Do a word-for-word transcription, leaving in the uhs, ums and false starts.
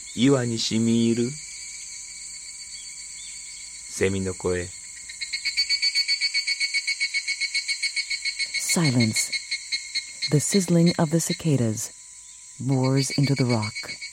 岩にしみ入るセミの声。 Silence. The sizzling of the cicadas bores into the rock.